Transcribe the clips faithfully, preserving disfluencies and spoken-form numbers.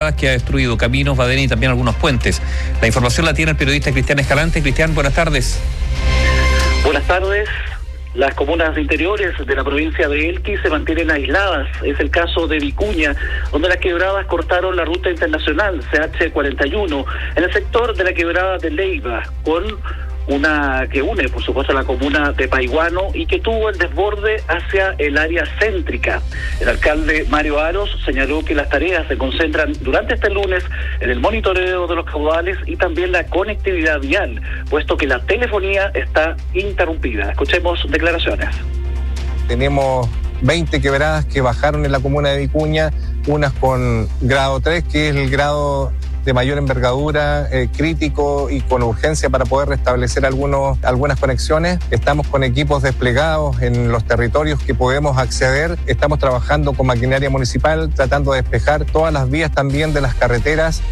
quebradas que ha destruido caminos, badenes y también algunos puentes. La información la tiene el periodista Cristian Escalante. Cristian, buenas tardes. Buenas tardes. Las comunas interiores de la provincia de Elqui se mantienen aisladas. Es el caso de Vicuña, donde las quebradas cortaron la ruta internacional C H cuarenta y uno en el sector de la quebrada de Leiva, con una que une, por supuesto, la comuna de Paiguano y que tuvo el desborde hacia el área céntrica. El alcalde Mario Aros señaló que las tareas se concentran durante este lunes en el monitoreo de los caudales y también la conectividad vial, puesto que la telefonía está interrumpida. Escuchemos declaraciones. Tenemos veinte quebradas que bajaron en la comuna de Vicuña, unas con grado tres, que es el grado de mayor envergadura, eh, crítico y con urgencia para poder restablecer algunos, algunas conexiones. Estamos con equipos desplegados en los territorios que podemos acceder. Estamos trabajando con maquinaria municipal, tratando de despejar todas las vías también de las carreteras.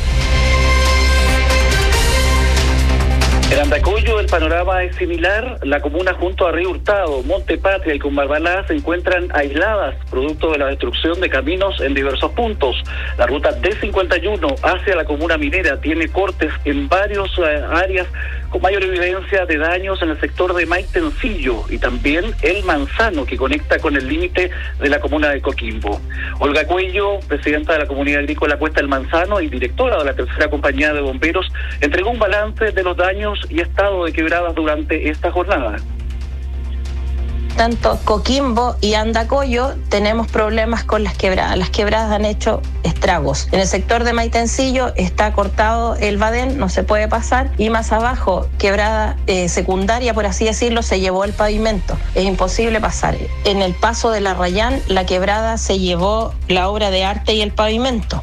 En Andacollo el panorama es similar. La comuna junto a Río Hurtado, Monte Patria y Cumbarbalá se encuentran aisladas, producto de la destrucción de caminos en diversos puntos. La ruta D cincuenta y uno hacia la comuna minera tiene cortes en varias eh, áreas con mayor evidencia de daños en el sector de Maitencillo y también el Manzano, que conecta con el límite de la comuna de Coquimbo. Olga Cuello, presidenta de la Comunidad Agrícola Cuesta del Manzano y directora de la tercera compañía de bomberos, entregó un balance de los daños y estado de quebradas durante esta jornada. Tanto Coquimbo y Andacollo tenemos problemas con las quebradas. Las quebradas han hecho estragos. En el sector de Maitencillo está cortado el badén, no se puede pasar, y más abajo, quebrada eh, secundaria, por así decirlo, se llevó el pavimento. Es imposible pasar. En el paso de la Rayán, la quebrada se llevó la obra de arte y el pavimento.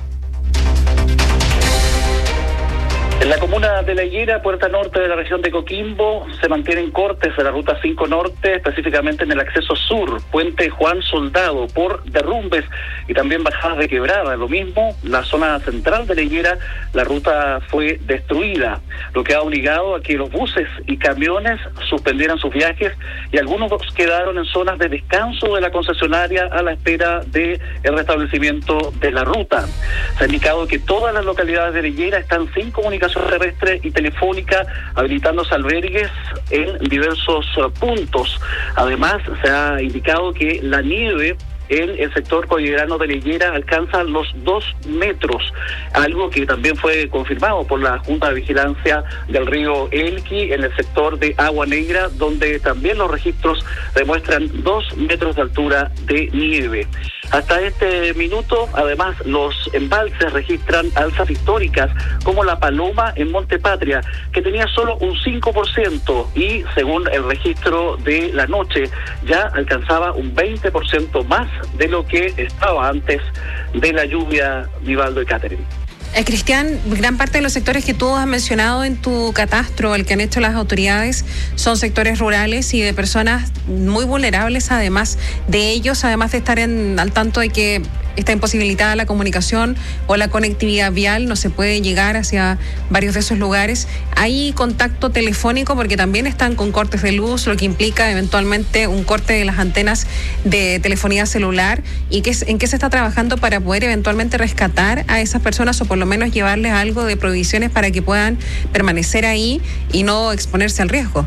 En la comuna de La Higuera, puerta norte de la región de Coquimbo, se mantienen cortes de la ruta cinco norte, específicamente en el acceso sur, puente Juan Soldado, por derrumbes y también bajadas de quebrada. Lo mismo, la zona central de La Higuera, la ruta fue destruida, lo que ha obligado a que los buses y camiones suspendieran sus viajes y algunos quedaron en zonas de descanso de la concesionaria a la espera del restablecimiento de la ruta. Se ha indicado que todas las localidades de La Higuera están sin comunicación terrestre y telefónica, habilitándose albergues en diversos uh, puntos. Además, se ha indicado que la nieve en el sector cordillerano de La Higuera alcanza los dos metros, algo que también fue confirmado por la Junta de Vigilancia del río Elqui en el sector de Agua Negra, donde también los registros demuestran dos metros de altura de nieve. Hasta este minuto, además, los embalses registran alzas históricas, como la Paloma en Monte Patria, que tenía solo un cinco por ciento y, según el registro de la noche, ya alcanzaba un veinte por ciento más de lo que estaba antes de la lluvia, Vivaldo y Catherine. Eh, Cristian, gran parte de los sectores que tú has mencionado en tu catastro, el que han hecho las autoridades, son sectores rurales y de personas muy vulnerables, además de ellos, además de estar en, al tanto de que está imposibilitada la comunicación o la conectividad vial, no se puede llegar hacia varios de esos lugares. ¿Hay contacto telefónico? Porque también están con cortes de luz, lo que implica eventualmente un corte de las antenas de telefonía celular. ¿Y qué, en qué se está trabajando para poder eventualmente rescatar a esas personas o por lo menos llevarles algo de provisiones para que puedan permanecer ahí y no exponerse al riesgo?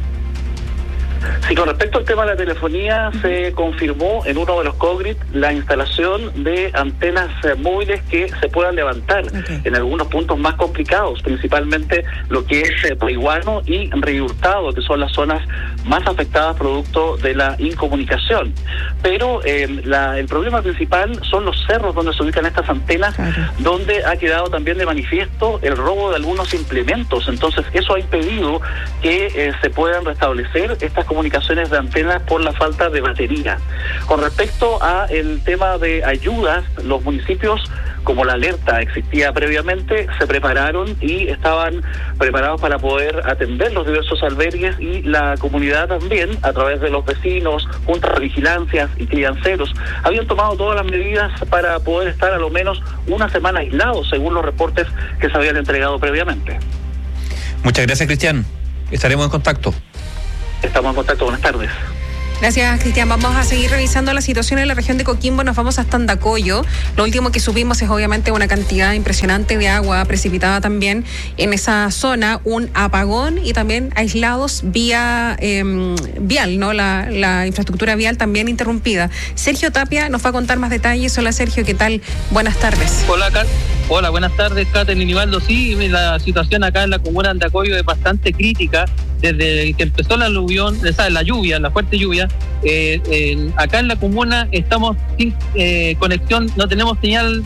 Sí, con respecto al tema de la telefonía, se confirmó en uno de los COGRIT la instalación de antenas eh, móviles que se puedan levantar okay. en algunos puntos más complicados, principalmente lo que es eh, Paiguano y Río Hurtado, que son las zonas más afectadas producto de la incomunicación. Pero eh, la, el problema principal son los cerros donde se ubican estas antenas, claro. donde ha quedado también de manifiesto el robo de algunos implementos. Entonces, eso ha impedido que eh, se puedan restablecer estas comunicaciones de antenas por la falta de batería. Con respecto a el tema de ayudas, los municipios, como la alerta existía previamente, se prepararon y estaban preparados para poder atender los diversos albergues, y la comunidad también, a través de los vecinos, juntas de vigilancias y crianceros, habían tomado todas las medidas para poder estar a lo menos una semana aislados, según los reportes que se habían entregado previamente. Muchas gracias, Cristian. Estaremos en contacto. Estamos en contacto. Buenas tardes. Gracias, Cristian. Vamos a seguir revisando la situación en la región de Coquimbo. Nos vamos hasta Andacollo. Lo último que subimos es obviamente una cantidad impresionante de agua precipitada también en esa zona, un apagón y también aislados vía eh, vial, ¿no? La, la infraestructura vial también interrumpida. Sergio Tapia nos va a contar más detalles. Hola, Sergio, ¿qué tal? Buenas tardes. Hola, Kat. Hola, buenas tardes, Katen y Nivaldo. Sí, la situación acá en la comuna de Andacollo es bastante crítica. Desde que empezó la aluvión, ¿sabes? la lluvia, la fuerte lluvia, eh, eh, acá en la comuna estamos sin eh, conexión, no tenemos señal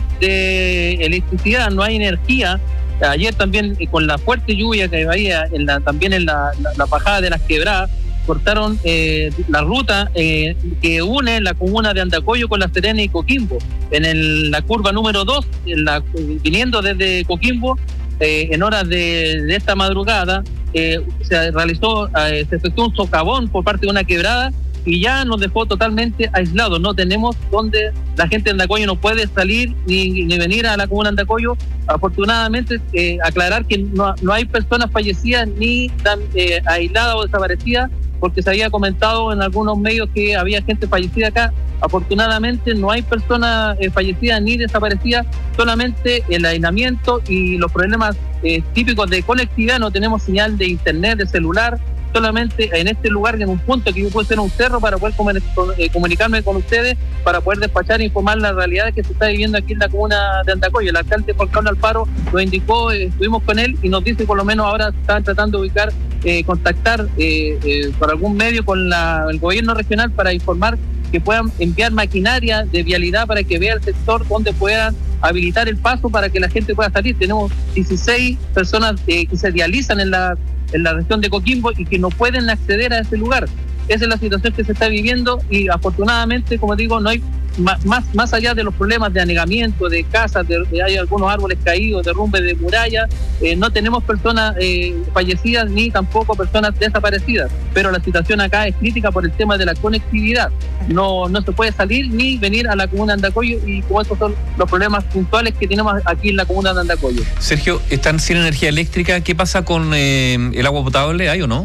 de electricidad, no hay energía. Ayer también eh, con la fuerte lluvia que había en la, también en la, la, la bajada de las quebradas, cortaron eh, la ruta eh, que une la comuna de Andacollo con La Serena y Coquimbo. En el, la curva número dos, en la, viniendo desde Coquimbo, eh, en horas de, de esta madrugada, eh, se realizó, eh, se efectuó un socavón por parte de una quebrada y ya nos dejó totalmente aislados. No tenemos donde la gente de Andacollo no puede salir ni, ni venir a la comuna de Andacollo. Afortunadamente, eh, aclarar que no, no hay personas fallecidas ni tan, eh, aisladas o desaparecidas, porque se había comentado en algunos medios que había gente fallecida acá. Afortunadamente no hay personas eh, fallecidas ni desaparecidas, solamente el aislamiento y los problemas eh, típicos de conectividad. No tenemos señal de internet, de celular, solamente en este lugar, en un punto que yo puedo ser un cerro para poder comunicarme con ustedes, para poder despachar e informar las realidades que se está viviendo aquí en la comuna de Andacollo. El alcalde Juan Carlos Alfaro lo indicó, eh, estuvimos con él y nos dice por lo menos ahora están tratando de ubicar, eh, contactar eh, eh, por algún medio con la, el gobierno regional para informar que puedan enviar maquinaria de vialidad para que vea el sector donde puedan habilitar el paso para que la gente pueda salir. Tenemos dieciséis personas eh, que se dializan en la, en la región de Coquimbo y que no pueden acceder a ese lugar. Esa es la situación que se está viviendo y afortunadamente, como digo, no hay más, más, más allá de los problemas de anegamiento, de casas, de, de hay algunos árboles caídos, derrumbe de murallas, eh, no tenemos personas eh, fallecidas ni tampoco personas desaparecidas, pero la situación acá es crítica por el tema de la conectividad. No, no se puede salir ni venir a la comuna de Andacollo y como estos son los problemas puntuales que tenemos aquí en la comuna de Andacollo. Sergio, ¿están sin energía eléctrica? ¿Qué pasa con eh, el agua potable? ¿Hay o no?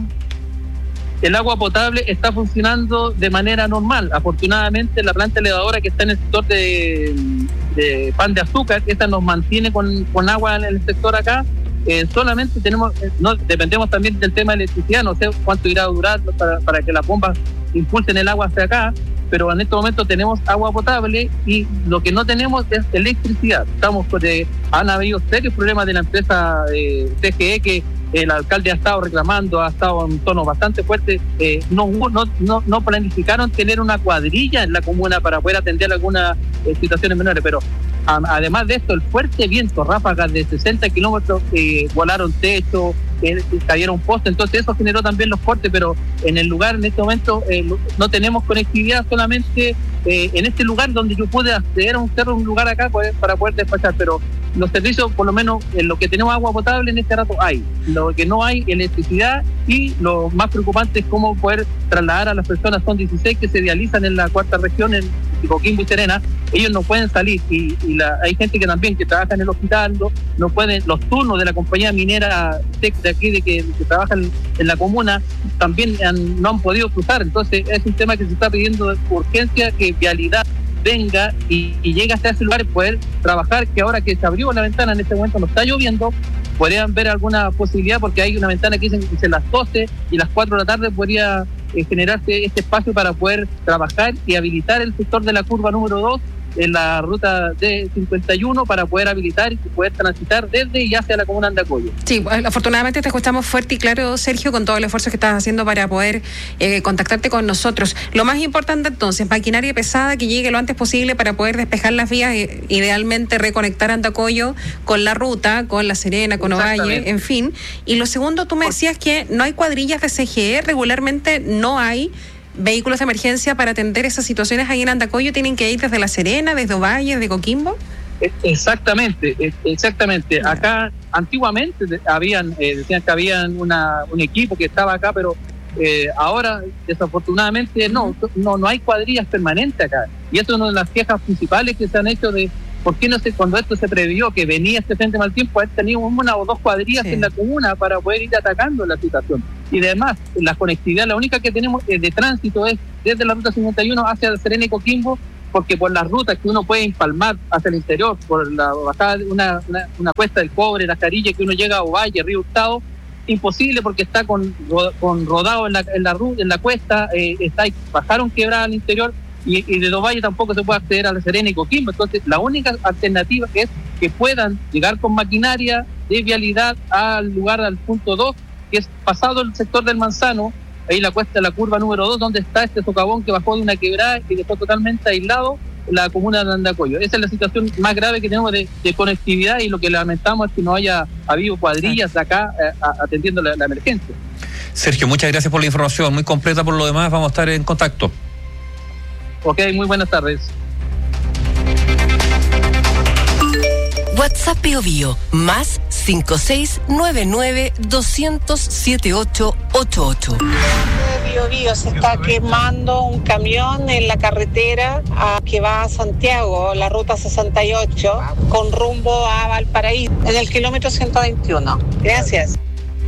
El agua potable está funcionando de manera normal. Afortunadamente, la planta elevadora que está en el sector de, de Pan de Azúcar, esta nos mantiene con, con agua en el sector acá. Eh, solamente tenemos, no dependemos también del tema de electricidad, no sé cuánto irá a durar para, para que las bombas impulsen el agua hacia acá, pero en este momento tenemos agua potable y lo que no tenemos es electricidad. Estamos eh, han habido serios problemas de la empresa eh, C G E que el alcalde ha estado reclamando, ha estado en un tono bastante fuerte. Eh, no, no, no, no planificaron tener una cuadrilla en la comuna para poder atender algunas eh, situaciones menores, pero a, además de esto, el fuerte viento, ráfagas de sesenta kilómetros, eh, volaron techo, eh, cayeron postes, entonces eso generó también los cortes, pero en el lugar, en este momento, eh, no tenemos conectividad, solamente eh, en este lugar donde yo pude acceder a un cerro, un lugar acá pues, para poder despachar, pero los servicios, por lo menos en lo que tenemos agua potable en este rato hay, lo que no hay electricidad y lo más preocupante es cómo poder trasladar a las personas. Son dieciséis que se dializan en la cuarta región, en Coquimbo y Serena, ellos no pueden salir y, y la, hay gente que también que trabaja en el hospital, no, no pueden, los turnos de la compañía minera de aquí de que, que trabajan en la comuna también han, no han podido cruzar, entonces es un tema que se está pidiendo de urgencia, que vialidad venga y, y llegue hasta ese lugar y poder trabajar, que ahora que se abrió la ventana, en este momento no está lloviendo, podrían ver alguna posibilidad porque hay una ventana que dicen que las doce y las cuatro de la tarde podría eh, generarse este espacio para poder trabajar y habilitar el sector de la curva número dos en la ruta D cincuenta y uno para poder habilitar y poder transitar desde y hacia la comuna de Andacollo. Sí, afortunadamente te escuchamos fuerte y claro, Sergio, con todo el esfuerzo que estás haciendo para poder eh, contactarte con nosotros. Lo más importante entonces, maquinaria pesada que llegue lo antes posible para poder despejar las vías, e, idealmente reconectar Andacollo con la ruta, con La Serena, con Ovalle, en fin. Y lo segundo, tú me decías que no hay cuadrillas de C G E, regularmente no hay vehículos de emergencia para atender esas situaciones ahí en Andacollo. ¿Tienen que ir desde La Serena, desde Ovalle, desde Coquimbo? Exactamente, exactamente. Yeah. Acá antiguamente habían, eh, decían que habían una, un equipo que estaba acá, pero eh, ahora desafortunadamente no, no, no hay cuadrillas permanentes acá. Y eso es una de las quejas principales que se han hecho de por qué no sé, cuando esto se previó que venía este frente mal tiempo, haber tenido una o dos cuadrillas sí. en la comuna para poder ir atacando la situación. Y además, la conectividad, la única que tenemos eh, de tránsito es desde la ruta cincuenta y uno hacia Serena y Coquimbo, porque por las rutas que uno puede empalmar hacia el interior, por la bajada, una, una, una cuesta del Cobre, la Carilla, que uno llega a Ovalle, Río Hurtado, imposible porque está con, con rodado en la, en la ruta, en la cuesta, eh, está bajaron quebrada al interior, y, y de Ovalle tampoco se puede acceder a la Serena y Coquimbo. Entonces, la única alternativa es que puedan llegar con maquinaria de vialidad al lugar, al punto dos, que es pasado el sector del Manzano, ahí la cuesta, la curva número dos, donde está este socavón que bajó de una quebrada y dejó totalmente aislado la comuna de Andacollo. Esa es la situación más grave que tenemos de, de conectividad, y lo que lamentamos es que no haya habido cuadrillas de acá eh, atendiendo la, la emergencia. Sergio, muchas gracias por la información, muy completa por lo demás, vamos a estar en contacto. Ok, muy buenas tardes. WhatsApp Bio Bio, más cinco seis nueve nueve dos cero cero siete ocho ocho ocho. Bio Bio, se está quemando un camión en la carretera a, que va a Santiago, la ruta sesenta y ocho, con rumbo a Valparaíso, en el kilómetro ciento veintiuno. Gracias.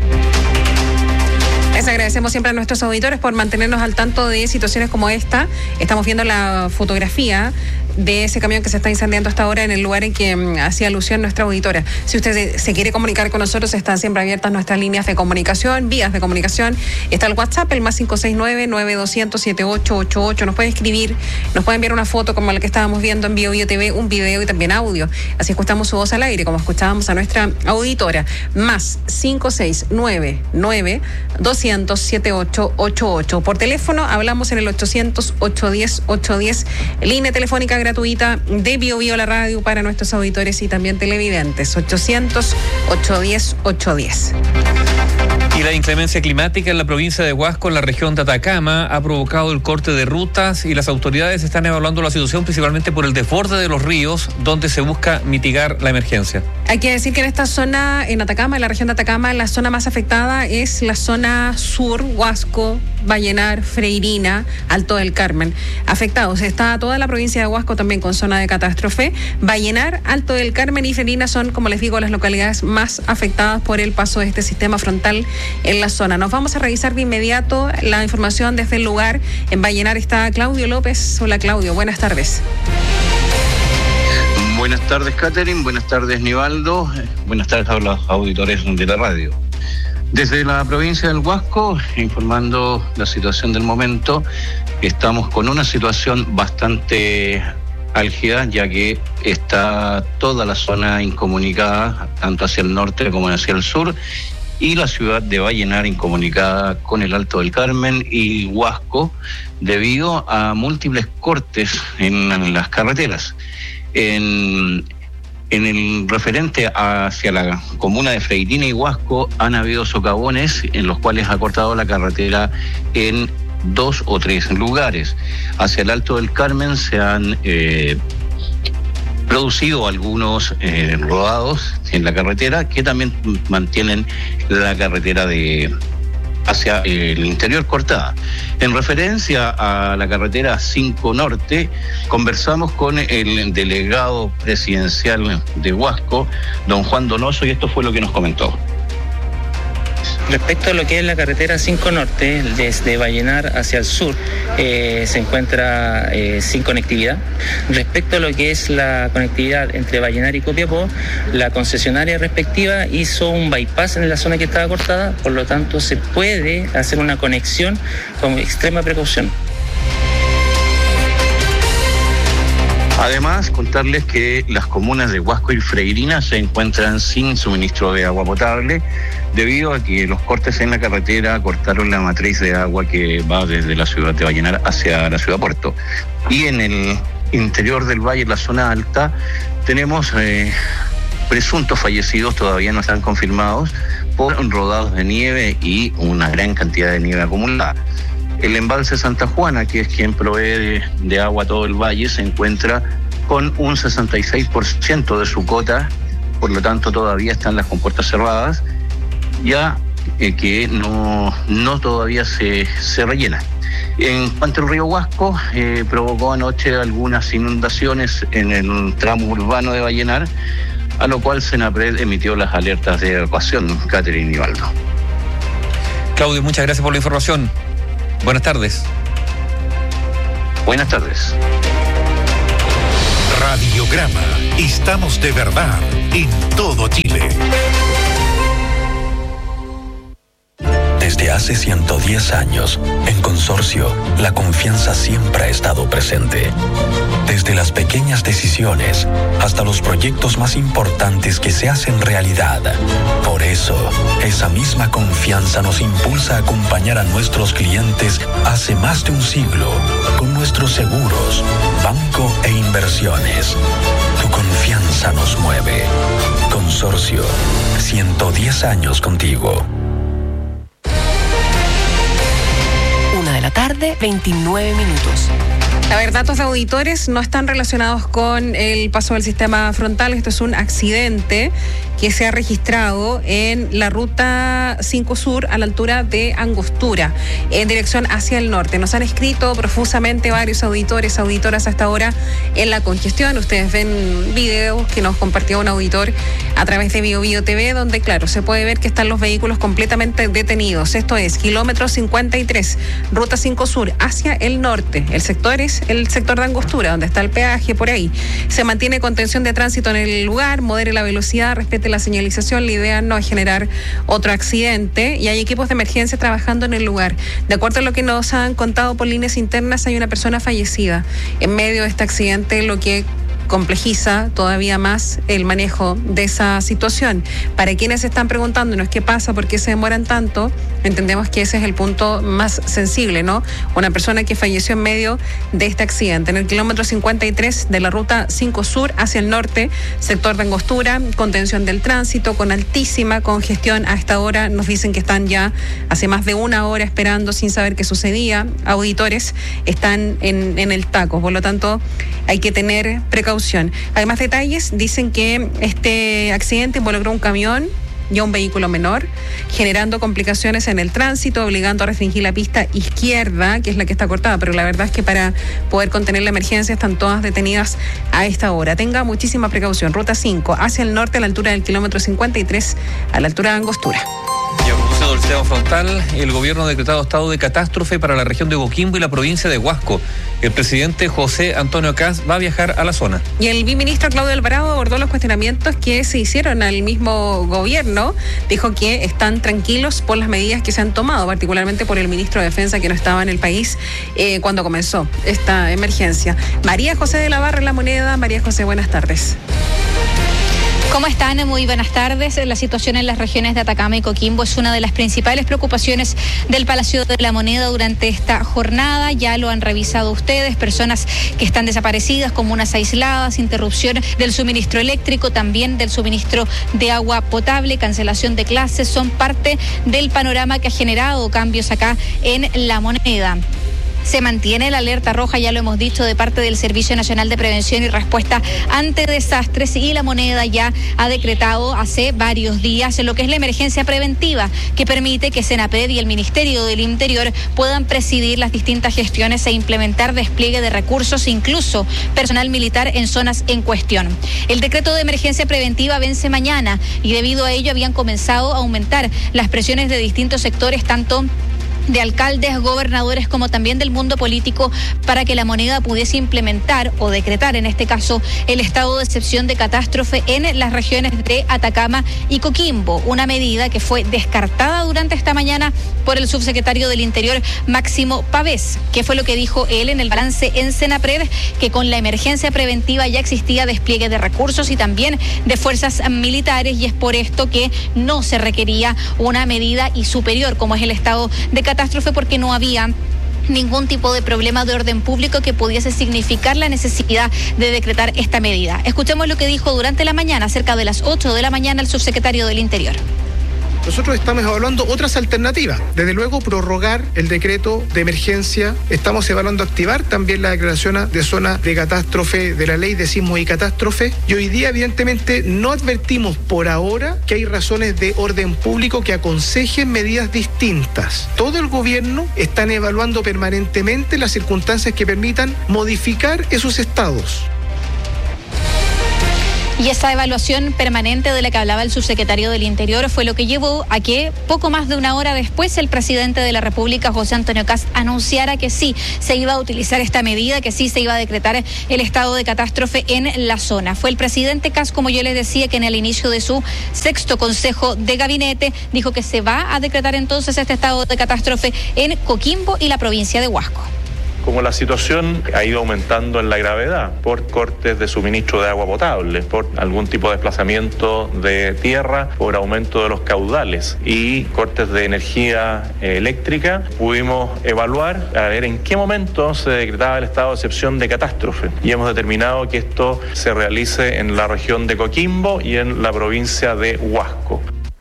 Les agradecemos siempre a nuestros auditores por mantenernos al tanto de situaciones como esta. Estamos viendo la fotografía de ese camión que se está incendiando hasta ahora en el lugar en que um, hacía alusión nuestra auditora. Si usted se, se quiere comunicar con nosotros, están siempre abiertas nuestras líneas de comunicación, vías de comunicación. Está el WhatsApp, el más cinco seis nueve nueve dos cero cero siete ocho ocho ocho. Nos puede escribir, nos puede enviar una foto como la que estábamos viendo en Bio Bio T V, un video y también audio. Así escuchamos su voz al aire, como escuchábamos a nuestra auditora. Más cinco seis nueve nueve dos cero cero siete ocho ocho ocho. Por teléfono hablamos en el ochocientos ocho diez ocho diez, línea telefónica gratuita de Bio Bio la radio para nuestros auditores y también televidentes. ochocientos ocho diez ocho diez. Y la inclemencia climática en la provincia de Huasco, en la región de Atacama, ha provocado el corte de rutas, y las autoridades están evaluando la situación principalmente por el desborde de los ríos, donde se busca mitigar la emergencia. Hay que decir que en esta zona, en Atacama, en la región de Atacama, la zona más afectada es la zona sur, Huasco, Vallenar, Freirina, Alto del Carmen. Afectados está toda la provincia de Huasco también con zona de catástrofe. Vallenar, Alto del Carmen y Freirina son, como les digo, las localidades más afectadas por el paso de este sistema frontal en la zona. Nos vamos a revisar de inmediato la información desde el lugar. En Vallenar está Claudio López. Hola Claudio, buenas tardes. Buenas tardes, Catherine. Buenas tardes, Nivaldo. Buenas tardes a los auditores de la radio. Desde la provincia del Huasco, informando la situación del momento, estamos con una situación bastante álgida, ya que está toda la zona incomunicada, tanto hacia el norte como hacia el sur, y la ciudad de Vallenar incomunicada con el Alto del Carmen y Huasco, debido a múltiples cortes en, en las carreteras. En, en el referente hacia la comuna de Freirina y Huasco han habido socavones en los cuales ha cortado la carretera en dos o tres lugares. Hacia el Alto del Carmen se han eh, producido algunos eh, rodados en la carretera que también mantienen la carretera de hacia el interior cortada. En referencia a la carretera cinco Norte, conversamos con el delegado presidencial de Huasco, don Juan Donoso, y esto fue lo que nos comentó. Respecto a lo que es la carretera cinco Norte, desde Vallenar hacia el sur, eh, se encuentra eh, sin conectividad. Respecto a lo que es la conectividad entre Vallenar y Copiapó, la concesionaria respectiva hizo un bypass en la zona que estaba cortada, por lo tanto se puede hacer una conexión con extrema precaución. Además, contarles que las comunas de Huasco y Freirina se encuentran sin suministro de agua potable debido a que los cortes en la carretera cortaron la matriz de agua que va desde la ciudad de Vallenar hacia la ciudad Puerto. Y en el interior del valle, en la zona alta, tenemos eh, presuntos fallecidos, todavía no están confirmados, por rodados de nieve y una gran cantidad de nieve acumulada. El embalse Santa Juana, que es quien provee de, de agua a todo el valle, se encuentra con un sesenta y seis por ciento de su cota, por lo tanto todavía están las compuertas cerradas, ya eh, que no, no todavía se, se rellena. En cuanto al río Huasco, eh, provocó anoche algunas inundaciones en el tramo urbano de Vallenar, a lo cual Senapred emitió las alertas de evacuación, Catherine Nivaldo. Claudio, muchas gracias por la información. Buenas tardes. Buenas tardes. Radiograma. Estamos de verdad en todo Chile. Desde hace ciento diez años, en Consorcio, la confianza siempre ha estado presente. Desde las pequeñas decisiones hasta los proyectos más importantes que se hacen realidad. Por eso, esa misma confianza nos impulsa a acompañar a nuestros clientes hace más de un siglo con nuestros seguros, banco e inversiones. Tu confianza nos mueve. Consorcio, ciento diez años contigo. De la tarde, veintinueve minutos. A ver, datos de auditores no están relacionados con el paso del sistema frontal. Esto es un accidente que se ha registrado en la ruta cinco Sur a la altura de Angostura, en dirección hacia el norte. Nos han escrito profusamente varios auditores, auditoras hasta ahora en la congestión. Ustedes ven videos que nos compartió un auditor a través de Bio Bio T V, donde, claro, se puede ver que están los vehículos completamente detenidos. Esto es kilómetro cincuenta y tres, ruta cinco Sur, hacia el norte. El sector es el sector de Angostura, donde está el peaje por ahí. Se mantiene contención de tránsito en el lugar, modere la velocidad, respete la señalización. La idea no es generar otro accidente y hay equipos de emergencia trabajando en el lugar. De acuerdo a lo que nos han contado por líneas internas, hay una persona fallecida en medio de este accidente, lo que complejiza todavía más el manejo de esa situación. Para quienes están preguntándonos qué pasa, por qué se demoran tanto, entendemos que ese es el punto más sensible, ¿no? Una persona que falleció en medio de este accidente en el kilómetro cincuenta y tres de la ruta cinco Sur hacia el norte, sector de Angostura, contención del tránsito con altísima congestión. A esta hora nos dicen que están ya hace más de una hora esperando sin saber qué sucedía. Auditores están en, en el taco, por lo tanto hay que tener precaución. Además, detalles dicen que este accidente involucró un camión y a un vehículo menor, generando complicaciones en el tránsito, obligando a restringir la pista izquierda, que es la que está cortada, pero la verdad es que para poder contener la emergencia están todas detenidas a esta hora. Tenga muchísima precaución. Ruta cinco, hacia el norte a la altura del kilómetro cincuenta y tres, a la altura de Angostura. Y a propósito del sistema frontal, el gobierno ha decretado estado de catástrofe para la región de Coquimbo y la provincia de Huasco. El presidente José Antonio Kast va a viajar a la zona. Y el viceministro Claudio Alvarado abordó los cuestionamientos que se hicieron al mismo gobierno. Dijo que están tranquilos por las medidas que se han tomado, particularmente por el ministro de Defensa, que no estaba en el país eh, cuando comenzó esta emergencia. María José de la Barra, La Moneda. María José, buenas tardes. ¿Cómo están? Muy buenas tardes. La situación en las regiones de Atacama y Coquimbo es una de las principales preocupaciones del Palacio de la Moneda durante esta jornada. Ya lo han revisado ustedes, personas que están desaparecidas, comunas aisladas, interrupción del suministro eléctrico, también del suministro de agua potable, cancelación de clases, son parte del panorama que ha generado cambios acá en La Moneda. Se mantiene la alerta roja, ya lo hemos dicho, de parte del Servicio Nacional de Prevención y Respuesta ante Desastres, y La Moneda ya ha decretado hace varios días lo que es la emergencia preventiva, que permite que Senapred y el Ministerio del Interior puedan presidir las distintas gestiones e implementar despliegue de recursos, incluso personal militar en zonas en cuestión. El decreto de emergencia preventiva vence mañana y debido a ello habían comenzado a aumentar las presiones de distintos sectores, tanto de alcaldes, gobernadores, como también del mundo político, para que La Moneda pudiese implementar o decretar, en este caso, el estado de excepción de catástrofe en las regiones de Atacama y Coquimbo, una medida que fue descartada durante esta mañana por el subsecretario del Interior, Máximo Pavés. ¿Qué fue lo que dijo él en el balance en Senapred? Que con la emergencia preventiva ya existía despliegue de recursos y también de fuerzas militares, y es por esto que no se requería una medida y superior como es el estado de catástrofe, porque no había ningún tipo de problema de orden público que pudiese significar la necesidad de decretar esta medida. Escuchemos lo que dijo durante la mañana, cerca de las ocho de la mañana, el subsecretario del Interior. Nosotros estamos evaluando otras alternativas. Desde luego, prorrogar el decreto de emergencia. Estamos evaluando activar también la declaración de zona de catástrofe de la ley de sismos y catástrofe. Y hoy día, evidentemente, no advertimos por ahora que hay razones de orden público que aconsejen medidas distintas. Todo el gobierno está evaluando permanentemente las circunstancias que permitan modificar esos estados. Y esa evaluación permanente de la que hablaba el subsecretario del Interior fue lo que llevó a que poco más de una hora después el presidente de la República, José Antonio Kast, anunciara que sí se iba a utilizar esta medida, que sí se iba a decretar el estado de catástrofe en la zona. Fue el presidente Kast, como yo les decía, que en el inicio de su sexto consejo de gabinete dijo que se va a decretar entonces este estado de catástrofe en Coquimbo y la provincia de Huasco. Como la situación ha ido aumentando en la gravedad por cortes de suministro de agua potable, por algún tipo de desplazamiento de tierra, por aumento de los caudales y cortes de energía eléctrica, pudimos evaluar a ver en qué momento se decretaba el estado de excepción de catástrofe y hemos determinado que esto se realice en la región de Coquimbo y en la provincia de Huasco.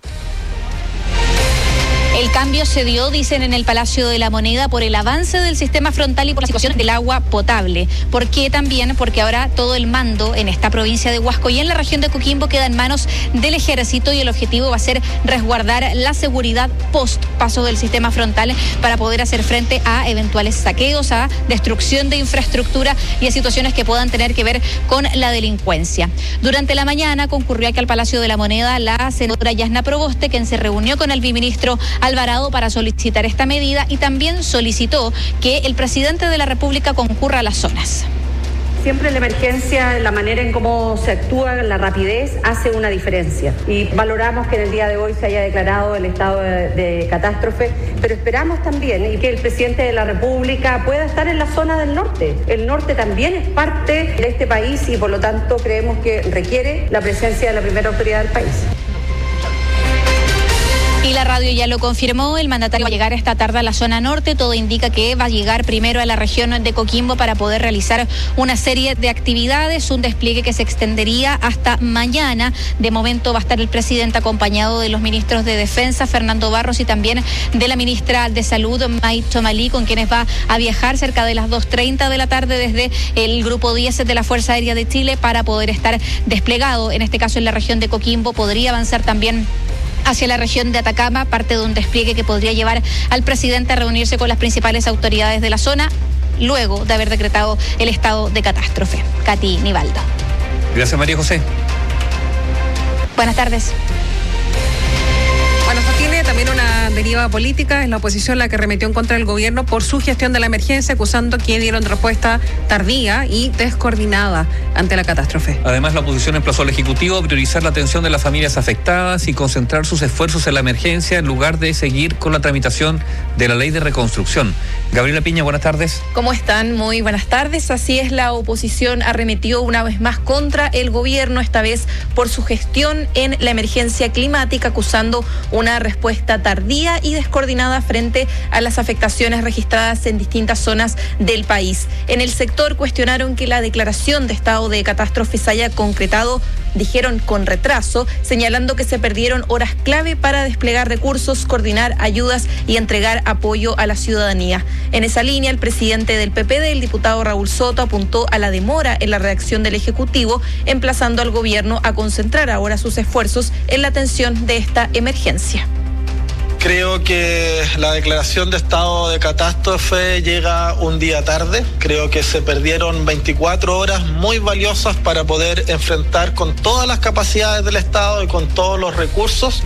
El cambio se dio, dicen, en el Palacio de la Moneda por el avance del sistema frontal y por la situación del agua potable. ¿Por qué también? Porque ahora todo el mando en esta provincia de Huasco y en la región de Coquimbo queda en manos del Ejército y el objetivo va a ser resguardar la seguridad post paso del sistema frontal para poder hacer frente a eventuales saqueos, a destrucción de infraestructura y a situaciones que puedan tener que ver con la delincuencia. Durante la mañana concurrió aquí al Palacio de la Moneda la senadora Yasna Proboste, quien se reunió con el viceministro Alvarado para solicitar esta medida y también solicitó que el presidente de la República concurra a las zonas. Siempre en la emergencia, la manera en cómo se actúa, la rapidez, hace una diferencia. Y valoramos que en el día de hoy se haya declarado el estado de, de catástrofe, pero esperamos también que el presidente de la República pueda estar en la zona del norte. El norte también es parte de este país y por lo tanto creemos que requiere la presencia de la primera autoridad del país. Y la radio ya lo confirmó, el mandatario va a llegar esta tarde a la zona norte, todo indica que va a llegar primero a la región de Coquimbo para poder realizar una serie de actividades, un despliegue que se extendería hasta mañana. De momento va a estar el presidente acompañado de los ministros de Defensa, Fernando Barros, y también de la ministra de Salud, May Tomalí, con quienes va a viajar cerca de las dos treinta de la tarde desde el Grupo diez de la Fuerza Aérea de Chile para poder estar desplegado, en este caso en la región de Coquimbo. Podría avanzar también hacia la región de Atacama, parte de un despliegue que podría llevar al presidente a reunirse con las principales autoridades de la zona, luego de haber decretado el estado de catástrofe. Katy Nivaldo. Gracias, María José. Buenas tardes. Bueno, esto tiene también una deriva política. Es la oposición la que remetió en contra del gobierno por su gestión de la emergencia, acusando que dieron respuesta tardía y descoordinada ante la catástrofe. Además, la oposición emplazó al Ejecutivo a priorizar la atención de las familias afectadas y concentrar sus esfuerzos en la emergencia en lugar de seguir con la tramitación de la ley de reconstrucción. Gabriela Piña, buenas tardes. ¿Cómo están? Muy buenas tardes. Así es, la oposición arremetió una vez más contra el gobierno, esta vez por su gestión en la emergencia climática, acusando una respuesta tardía y descoordinada frente a las afectaciones registradas en distintas zonas del país. En el sector cuestionaron que la declaración de estado de catástrofe se haya concretado, dijeron, con retraso, señalando que se perdieron horas clave para desplegar recursos, coordinar ayudas y entregar apoyo a la ciudadanía. En esa línea, el presidente del P P D, el diputado Raúl Soto, apuntó a la demora en la reacción del Ejecutivo, emplazando al gobierno a concentrar ahora sus esfuerzos en la atención de esta emergencia. Creo que la declaración de estado de catástrofe llega un día tarde. Creo que se perdieron veinticuatro horas muy valiosas para poder enfrentar con todas las capacidades del Estado y con todos los recursos.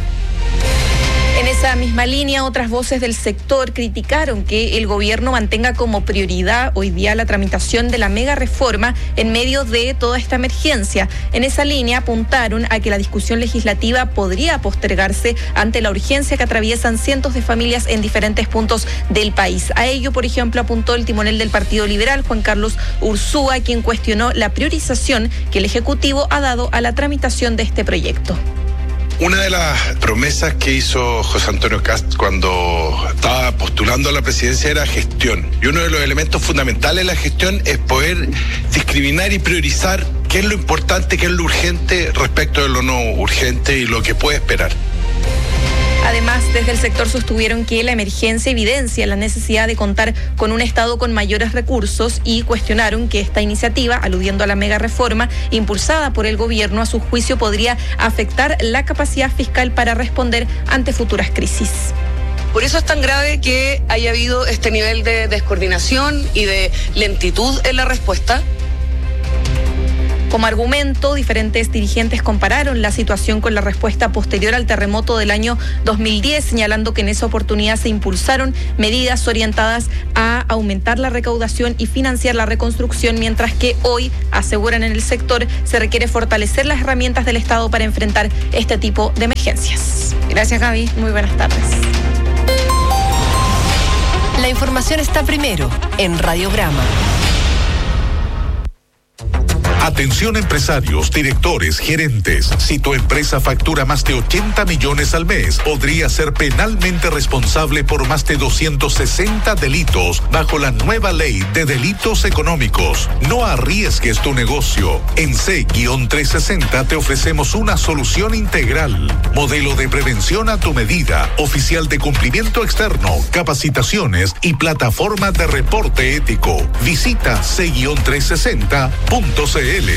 En esa misma línea, otras voces del sector criticaron que el gobierno mantenga como prioridad hoy día la tramitación de la mega reforma en medio de toda esta emergencia. En esa línea apuntaron a que la discusión legislativa podría postergarse ante la urgencia que atraviesan cientos de familias en diferentes puntos del país. A ello, por ejemplo, apuntó el timonel del Partido Liberal, Juan Carlos Ursúa, quien cuestionó la priorización que el Ejecutivo ha dado a la tramitación de este proyecto. Una de las promesas que hizo José Antonio Kast cuando estaba postulando a la presidencia era gestión. Y uno de los elementos fundamentales de la gestión es poder discriminar y priorizar qué es lo importante, qué es lo urgente respecto de lo no urgente y lo que puede esperar. Además, desde el sector sostuvieron que la emergencia evidencia la necesidad de contar con un Estado con mayores recursos y cuestionaron que esta iniciativa, aludiendo a la mega reforma impulsada por el gobierno, a su juicio podría afectar la capacidad fiscal para responder ante futuras crisis. Por eso es tan grave que haya habido este nivel de descoordinación y de lentitud en la respuesta. Como argumento, diferentes dirigentes compararon la situación con la respuesta posterior al terremoto del año dos mil diez, señalando que en esa oportunidad se impulsaron medidas orientadas a aumentar la recaudación y financiar la reconstrucción, mientras que hoy, aseguran en el sector, se requiere fortalecer las herramientas del Estado para enfrentar este tipo de emergencias. Gracias, Gaby. Muy buenas tardes. La información está primero en Radiograma. Atención empresarios, directores, gerentes. Si tu empresa factura más de ochenta millones al mes, podría ser penalmente responsable por más de doscientos sesenta delitos bajo la nueva ley de delitos económicos. No arriesgues tu negocio. En C trescientos sesenta te ofrecemos una solución integral. Modelo de prevención a tu medida, oficial de cumplimiento externo, capacitaciones y plataforma de reporte ético. Visita C trescientos sesenta punto c l.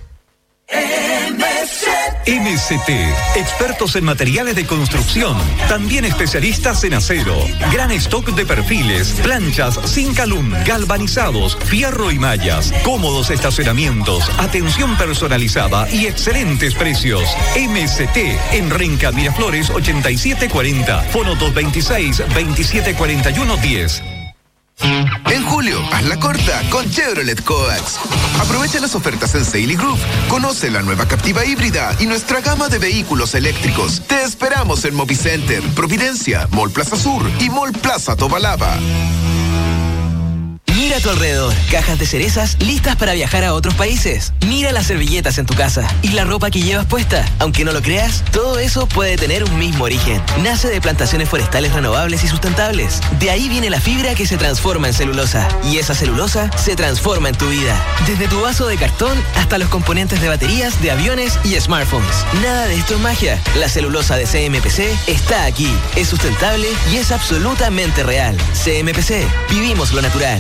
M C T, expertos en materiales de construcción, también especialistas en acero, gran stock de perfiles, planchas, zinc alum, galvanizados, fierro y mallas, cómodos estacionamientos, atención personalizada y excelentes precios. M C T en Renca Miraflores ochenta y siete cuarenta, fono dos veintiséis, veintisiete cuarenta y uno diez. En julio, haz la corta con Chevrolet Coax. Aprovecha las ofertas en Sale y Groove. Conoce la nueva Captiva híbrida y nuestra gama de vehículos eléctricos. Te esperamos en Movicenter, Providencia, Mall Plaza Sur y Mall Plaza Tobalaba. Mira a tu alrededor, cajas de cerezas listas para viajar a otros países. Mira las servilletas en tu casa y la ropa que llevas puesta. Aunque no lo creas, todo eso puede tener un mismo origen. Nace de plantaciones forestales renovables y sustentables. De ahí viene la fibra que se transforma en celulosa. Y esa celulosa se transforma en tu vida. Desde tu vaso de cartón hasta los componentes de baterías, de aviones y smartphones. Nada de esto es magia. La celulosa de C M P C está aquí. Es sustentable y es absolutamente real. C M P C, vivimos lo natural.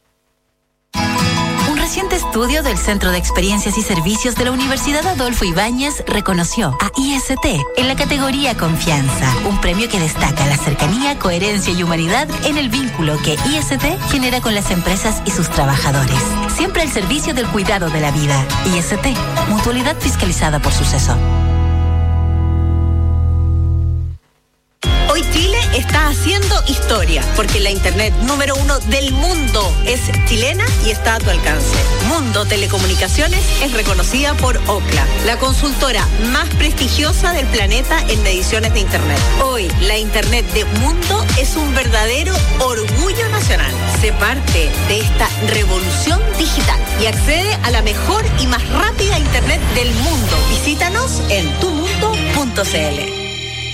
Un reciente estudio del Centro de Experiencias y Servicios de la Universidad Adolfo Ibáñez reconoció a I S T en la categoría Confianza, un premio que destaca la cercanía, coherencia y humanidad en el vínculo que I S T genera con las empresas y sus trabajadores. Siempre al servicio del cuidado de la vida. I S T, mutualidad fiscalizada por Suceso. Hoy Chile está haciendo historia, porque la internet número uno del mundo es chilena y está a tu alcance. Mundo Telecomunicaciones es reconocida por Ookla, la consultora más prestigiosa del planeta en mediciones de internet. Hoy, la internet de Mundo es un verdadero orgullo nacional. Sé parte de esta revolución digital y accede a la mejor y más rápida internet del mundo. Visítanos en tu mundo punto c l.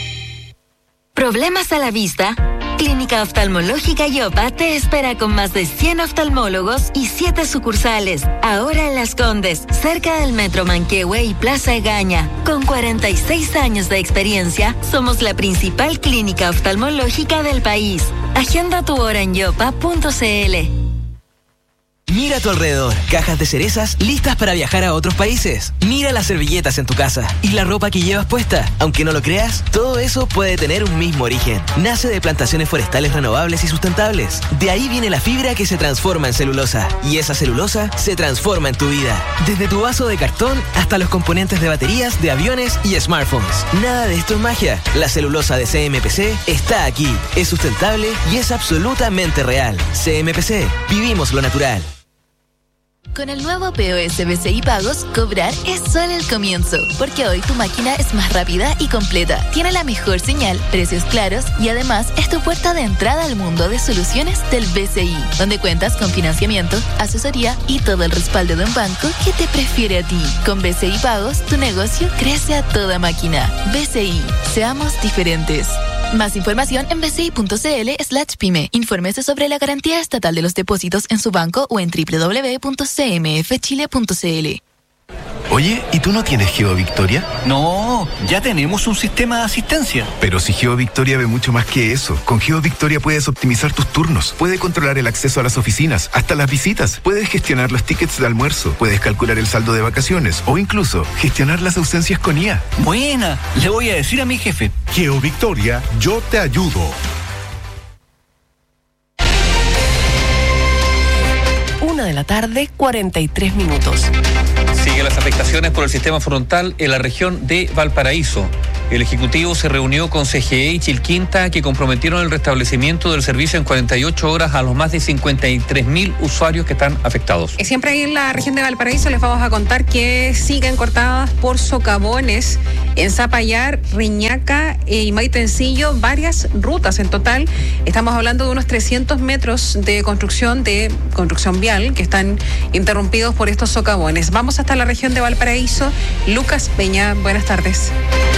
¿Problemas a la vista? Clínica Oftalmológica Yopa te espera con más de cien oftalmólogos y siete sucursales. Ahora en Las Condes, cerca del Metro Manquehue y Plaza Egaña. Con cuarenta y seis años de experiencia, somos la principal clínica oftalmológica del país. Agenda tu hora en yopa punto c l. Mira a tu alrededor, cajas de cerezas listas para viajar a otros países. Mira las servilletas en tu casa y la ropa que llevas puesta. Aunque no lo creas, todo eso puede tener un mismo origen. Nace de plantaciones forestales renovables y sustentables. De ahí viene la fibra que se transforma en celulosa. Y esa celulosa se transforma en tu vida. Desde tu vaso de cartón hasta los componentes de baterías, de aviones y smartphones. Nada de esto es magia. La celulosa de C M P C está aquí. Es sustentable y es absolutamente real. C M P C, vivimos lo natural. Con el nuevo P O S B C I Pagos, cobrar es solo el comienzo, porque hoy tu máquina es más rápida y completa, tiene la mejor señal, precios claros y además es tu puerta de entrada al mundo de soluciones del B C I, donde cuentas con financiamiento, asesoría y todo el respaldo de un banco que te prefiere a ti. Con B C I Pagos, tu negocio crece a toda máquina. B C I, seamos diferentes. Más información en bci.cl slash pyme. Infórmese sobre la garantía estatal de los depósitos en su banco o en doble u doble u doble u punto c m f chile punto c l. Oye, ¿y tú no tienes GeoVictoria? No, ya tenemos un sistema de asistencia. Pero si GeoVictoria ve mucho más que eso. Con GeoVictoria puedes optimizar tus turnos, puedes controlar el acceso a las oficinas, hasta las visitas, puedes gestionar los tickets de almuerzo, puedes calcular el saldo de vacaciones o incluso gestionar las ausencias con I A. Buena, le voy a decir a mi jefe. GeoVictoria, yo te ayudo. Una de la tarde, cuarenta y tres minutos. Sigue la las afectaciones por el sistema frontal en la región de Valparaíso. El Ejecutivo se reunió con C G E y Chilquinta, que comprometieron el restablecimiento del servicio en cuarenta y ocho horas a los más de cincuenta y tres mil usuarios que están afectados. Siempre ahí en la región de Valparaíso les vamos a contar que siguen cortadas por socavones en Zapallar, Reñaca y Maitencillo varias rutas. En total estamos hablando de unos trescientos metros de construcción de construcción vial que están interrumpidos por estos socavones. Vamos hasta la región de Valparaíso. Lucas Peña, buenas tardes.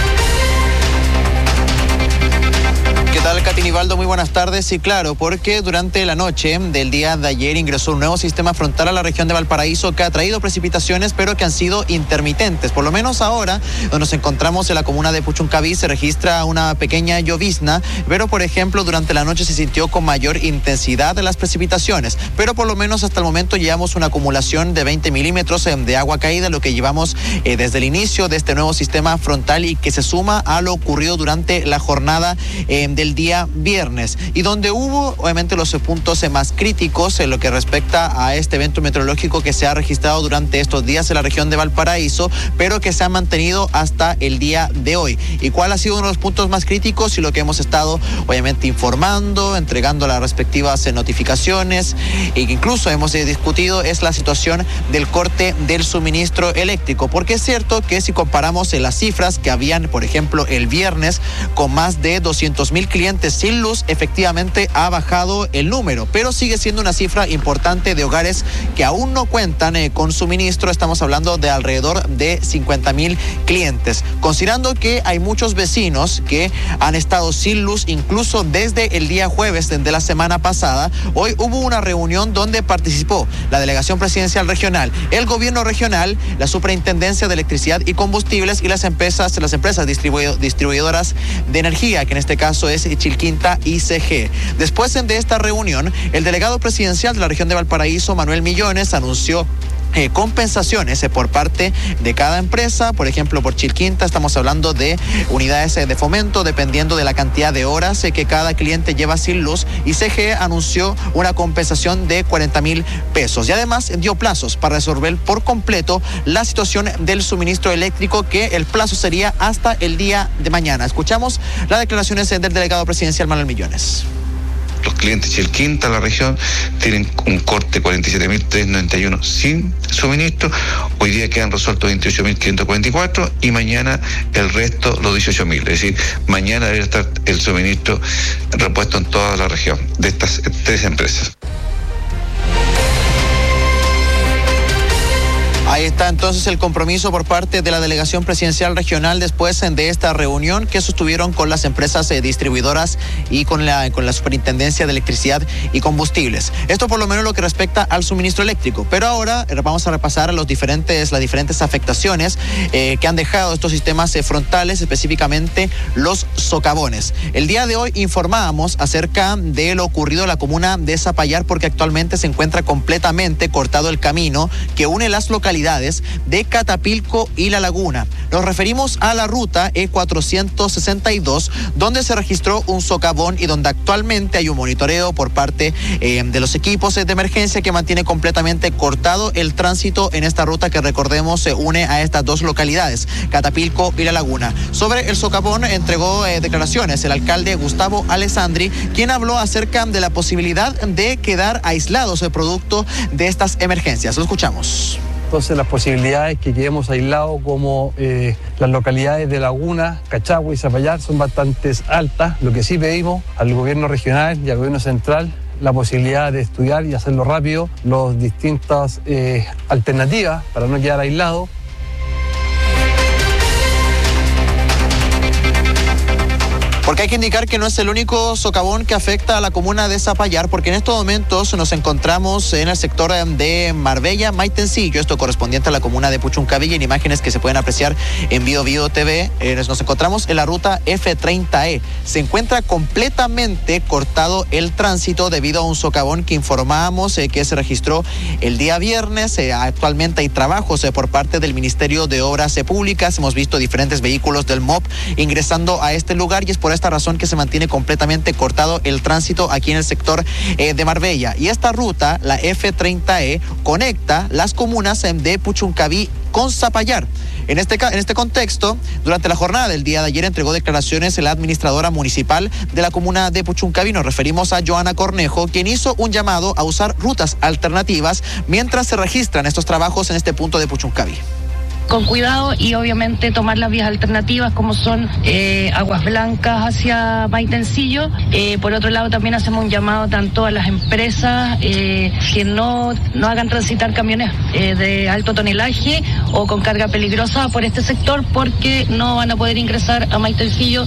¿Qué tal, Katy Nivaldo? Muy buenas tardes. Sí, claro, porque durante la noche del día de ayer ingresó un nuevo sistema frontal a la región de Valparaíso que ha traído precipitaciones, pero que han sido intermitentes. Por lo menos ahora, donde nos encontramos en la comuna de Puchuncaví, se registra una pequeña llovizna, pero por ejemplo, durante la noche se sintió con mayor intensidad de las precipitaciones. Pero por lo menos hasta el momento llevamos una acumulación de veinte milímetros de agua caída, lo que llevamos eh, desde el inicio de este nuevo sistema frontal y que se suma a lo ocurrido durante la jornada eh, de el día viernes, y donde hubo obviamente los puntos más críticos en lo que respecta a este evento meteorológico que se ha registrado durante estos días en la región de Valparaíso, pero que se ha mantenido hasta el día de hoy. ¿Y cuál ha sido uno de los puntos más críticos? Y lo que hemos estado obviamente informando, entregando las respectivas eh, notificaciones, e que incluso hemos eh, discutido, es la situación del corte del suministro eléctrico, porque es cierto que si comparamos eh, las cifras que habían, por ejemplo, el viernes, con más de doscientos mil clientes sin luz, efectivamente ha bajado el número, pero sigue siendo una cifra importante de hogares que aún no cuentan eh, con suministro. Estamos hablando de alrededor de cincuenta mil clientes, considerando que hay muchos vecinos que han estado sin luz incluso desde el día jueves de la semana pasada. Hoy hubo una reunión donde participó la Delegación Presidencial Regional, el Gobierno Regional, la Superintendencia de Electricidad y Combustibles y las empresas, las empresas distribu- distribuidoras de energía, que en este caso es Chilquinta y C G E. Después de esta reunión, el delegado presidencial de la región de Valparaíso, Manuel Millones, anunció Eh, compensaciones eh, por parte de cada empresa. Por ejemplo, por Chilquinta estamos hablando de unidades eh, de fomento dependiendo de la cantidad de horas eh, que cada cliente lleva sin luz, y C G E anunció una compensación de cuarenta mil pesos y además dio plazos para resolver por completo la situación del suministro eléctrico, que el plazo sería hasta el día de mañana. Escuchamos las declaraciones eh, del delegado presidencial Manuel Millones. Los clientes Chilquinta, la región, tienen un corte cuarenta y siete mil trescientos noventa y uno sin suministro. Hoy día quedan resueltos veintiocho mil quinientos cuarenta y cuatro y mañana el resto, los dieciocho mil. Es decir, mañana debe estar el suministro repuesto en toda la región de estas tres empresas. Ahí está entonces el compromiso por parte de la Delegación Presidencial Regional después de esta reunión que sostuvieron con las empresas eh, distribuidoras y con la, con la Superintendencia de Electricidad y Combustibles. Esto por lo menos lo que respecta al suministro eléctrico. Pero ahora eh, vamos a repasar los diferentes, las diferentes afectaciones eh, que han dejado estos sistemas eh, frontales, específicamente los socavones. El día de hoy informábamos acerca de lo ocurrido en la comuna de Zapallar, porque actualmente se encuentra completamente cortado el camino que une las localidades de Catapilco y La Laguna. Nos referimos a la ruta E cuatrocientos sesenta y dos, donde se registró un socavón y donde actualmente hay un monitoreo por parte eh, de los equipos de emergencia que mantiene completamente cortado el tránsito en esta ruta que, recordemos, se une a estas dos localidades, Catapilco y La Laguna. Sobre el socavón entregó eh, declaraciones el alcalde Gustavo Alessandri, quien habló acerca de la posibilidad de quedar aislados el producto de estas emergencias. Lo escuchamos. Entonces las posibilidades que quedemos aislados como eh, las localidades de Laguna, Cachagua y Zapallar son bastante altas. Lo que sí pedimos al gobierno regional y al gobierno central la posibilidad de estudiar y hacerlo rápido, las distintas eh, alternativas para no quedar aislados. Porque hay que indicar que no es el único socavón que afecta a la comuna de Zapallar, porque en estos momentos nos encontramos en el sector de Marbella, Maitencillo, esto correspondiente a la comuna de Puchuncaví, en imágenes que se pueden apreciar en Bio Bio T V. Eh, nos encontramos en la ruta F treinta E. Se encuentra completamente cortado el tránsito debido a un socavón que informábamos eh, que se registró el día viernes. Eh, actualmente hay trabajos eh, por parte del Ministerio de Obras eh, Públicas. Hemos visto diferentes vehículos del M O P ingresando a este lugar y es por esta razón que se mantiene completamente cortado el tránsito aquí en el sector eh, de Marbella. Y esta ruta, la F treinta E, conecta las comunas de Puchuncaví con Zapallar. En este, en este contexto, durante la jornada del día de ayer entregó declaraciones la administradora municipal de la comuna de Puchuncaví. Nos referimos a Joana Cornejo, quien hizo un llamado a usar rutas alternativas mientras se registran estos trabajos en este punto de Puchuncaví. Con cuidado y obviamente tomar las vías alternativas como son eh, Aguas Blancas hacia Maitencillo. Eh, por otro lado también hacemos un llamado tanto a las empresas eh, que no, no hagan transitar camiones eh, de alto tonelaje o con carga peligrosa por este sector porque no van a poder ingresar a Maitencillo.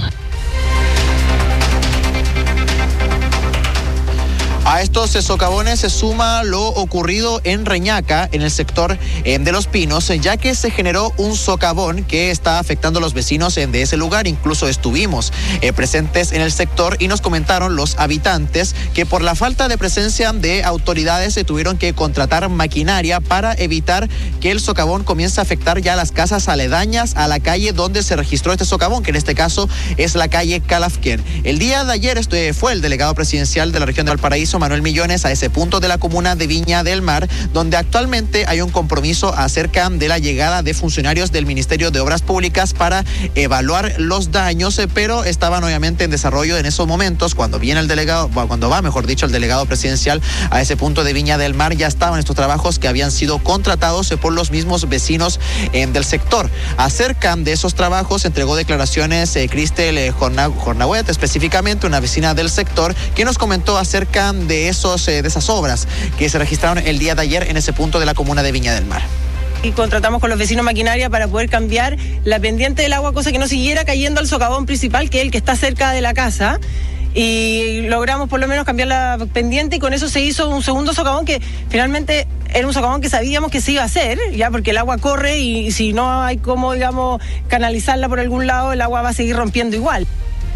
A estos socavones se suma lo ocurrido en Reñaca, en el sector eh, de Los Pinos, eh, ya que se generó un socavón que está afectando a los vecinos eh, de ese lugar. Incluso estuvimos eh, presentes en el sector y nos comentaron los habitantes que por la falta de presencia de autoridades se tuvieron que contratar maquinaria para evitar que el socavón comience a afectar ya las casas aledañas a la calle donde se registró este socavón, que en este caso es la calle Calafquén. El día de ayer este fue el delegado presidencial de la región de Valparaíso, Manuel Millones, a ese punto de la comuna de Viña del Mar, donde actualmente hay un compromiso acerca de la llegada de funcionarios del Ministerio de Obras Públicas para evaluar los daños, pero estaban obviamente en desarrollo en esos momentos. Cuando viene el delegado, cuando va, mejor dicho, el delegado presidencial a ese punto de Viña del Mar, ya estaban estos trabajos que habían sido contratados por los mismos vecinos eh, del sector. Acerca de esos trabajos entregó declaraciones eh, Cristel eh, Jornahuet, específicamente una vecina del sector, que nos comentó acerca de esos eh, de esas obras que se registraron el día de ayer en ese punto de la comuna de Viña del Mar. Y contratamos con los vecinos maquinaria para poder cambiar la pendiente del agua, cosa que no siguiera cayendo al socavón principal, que es el que está cerca de la casa. Y logramos por lo menos cambiar la pendiente y con eso se hizo un segundo socavón que finalmente era un socavón que sabíamos que se iba a hacer, ya porque el agua corre y si no hay cómo, digamos, canalizarla por algún lado, el agua va a seguir rompiendo igual.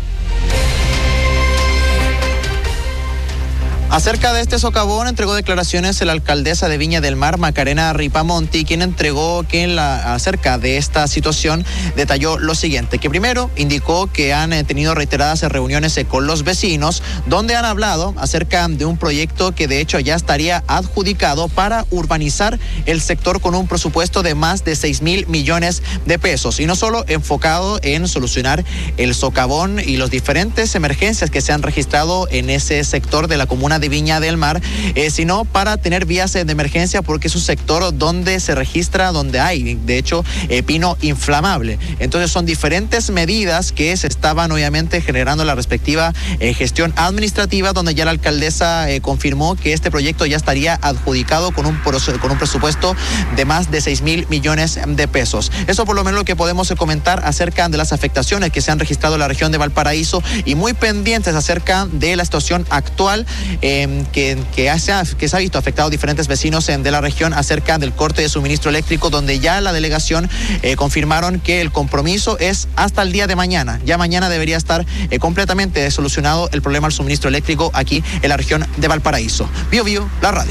Acerca de este socavón entregó declaraciones la alcaldesa de Viña del Mar, Macarena Ripamonti, quien entregó que en la, acerca de esta situación detalló lo siguiente, que primero indicó que han eh, tenido reiteradas reuniones eh, con los vecinos, donde han hablado acerca de un proyecto que de hecho ya estaría adjudicado para urbanizar el sector con un presupuesto de más de seis mil millones de pesos, y no solo enfocado en solucionar el socavón y las diferentes emergencias que se han registrado en ese sector de la comuna de Viña del Mar, eh, sino para tener vías de emergencia, porque es un sector donde se registra, donde hay, de hecho, eh, pino inflamable. Entonces son diferentes medidas que se estaban obviamente generando la respectiva eh, gestión administrativa, donde ya la alcaldesa eh, confirmó que este proyecto ya estaría adjudicado con un, con un presupuesto de más de seis mil millones de pesos. Eso por lo menos lo que podemos comentar acerca de las afectaciones que se han registrado en la región de Valparaíso, y muy pendientes acerca de la situación actual Eh, que, que, se ha, que se ha visto afectado a diferentes vecinos eh, de la región acerca del corte de suministro eléctrico, donde ya la delegación eh, confirmaron que el compromiso es hasta el día de mañana. Ya mañana debería estar eh, completamente solucionado el problema del suministro eléctrico aquí en la región de Valparaíso. Bio Bio, la radio.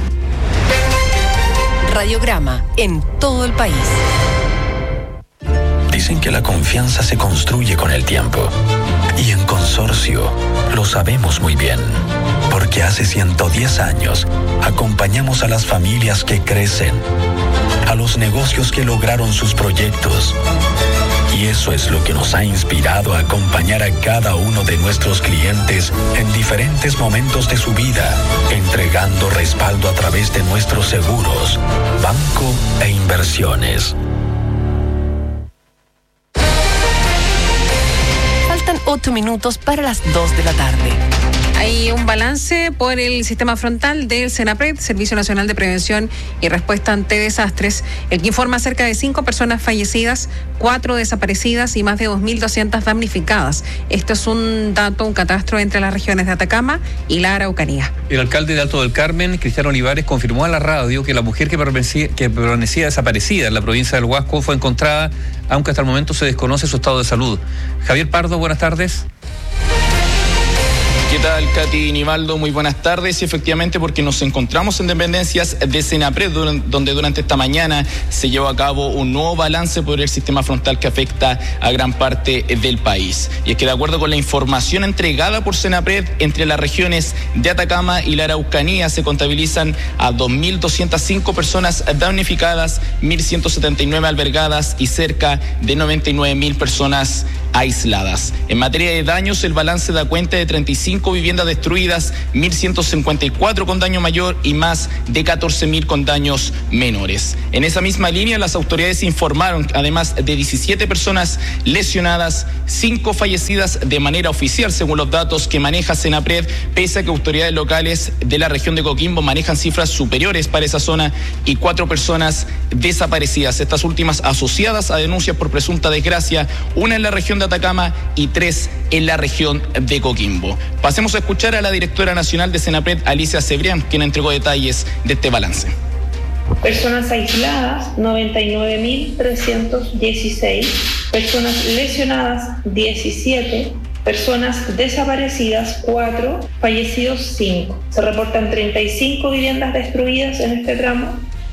Radiograma en todo el país. Dicen que la confianza se construye con el tiempo. Y en Consorcio lo sabemos muy bien, porque hace ciento diez años acompañamos a las familias que crecen, a los negocios que lograron sus proyectos. Y eso es lo que nos ha inspirado a acompañar a cada uno de nuestros clientes en diferentes momentos de su vida, entregando respaldo a través de nuestros seguros, banco e inversiones. Ocho minutos para las dos de la tarde. Hay un balance por el sistema frontal del SENAPRED, Servicio Nacional de Prevención y Respuesta ante Desastres, el que informa cerca de cinco personas fallecidas, cuatro desaparecidas y más de dos mil doscientas damnificadas. Esto es un dato, un catastro entre las regiones de Atacama y la Araucanía. El alcalde de Alto del Carmen, Cristiano Olivares, confirmó a la radio que la mujer que permanecía, que permanecía desaparecida en la provincia del Huasco fue encontrada, aunque hasta el momento se desconoce su estado de salud. Javier Pardo, buenas tardes. ¿Qué tal, Katy Nivaldo? Muy buenas tardes. Y efectivamente, porque nos encontramos en dependencias de Senapred, donde durante esta mañana se llevó a cabo un nuevo balance por el sistema frontal que afecta a gran parte del país. Y es que de acuerdo con la información entregada por Senapred, entre las regiones de Atacama y la Araucanía se contabilizan a dos mil doscientas cinco personas damnificadas, mil ciento setenta y nueve albergadas y cerca de noventa y nueve mil personas aisladas. En materia de daños, el balance da cuenta de treinta y cinco viviendas destruidas, mil ciento cincuenta y cuatro con daño mayor y más de catorce mil con daños menores. En esa misma línea, las autoridades informaron, además de diecisiete personas lesionadas, cinco fallecidas de manera oficial, según los datos que maneja Senapred, pese a que autoridades locales de la región de Coquimbo manejan cifras superiores para esa zona, y cuatro personas desaparecidas, estas últimas asociadas a denuncias por presunta desgracia, una en la región de Atacama y tres en la región de Coquimbo. Pasemos a escuchar a la directora nacional de Senapred, Alicia Cebrián, quien entregó detalles de este balance. Personas aisladas, noventa y nueve mil trescientos dieciséis. Personas lesionadas, diecisiete. Personas desaparecidas, cuatro. Fallecidos, cinco. Se reportan treinta y cinco viviendas destruidas en este tramo.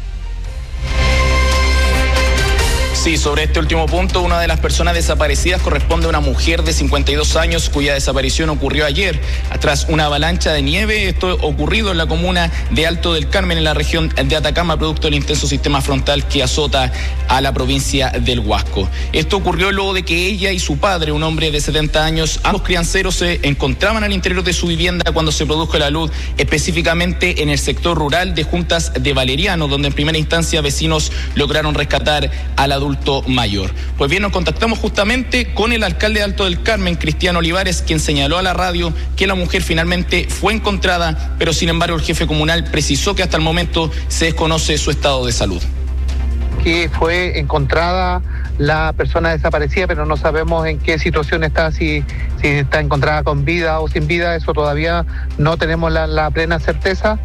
Sí, sobre este último punto, una de las personas desaparecidas corresponde a una mujer de cincuenta y dos años cuya desaparición ocurrió ayer tras una avalancha de nieve. Esto ocurrido en la comuna de Alto del Carmen, en la región de Atacama, producto del intenso sistema frontal que azota a la provincia del Huasco. Esto ocurrió luego de que ella y su padre, un hombre de setenta años, ambos crianceros, se encontraban al interior de su vivienda cuando se produjo la luz, específicamente en el sector rural de Juntas de Valeriano, donde en primera instancia vecinos lograron rescatar al adulto mayor. Pues bien, nos contactamos justamente con el alcalde de Alto del Carmen, Cristiano Olivares, quien señaló a la radio que la mujer finalmente fue encontrada, pero sin embargo el jefe comunal precisó que hasta el momento se desconoce su estado de salud. Que fue encontrada la persona desaparecida, pero no sabemos en qué situación está, si, si está encontrada con vida o sin vida, eso todavía no tenemos la, la plena certeza.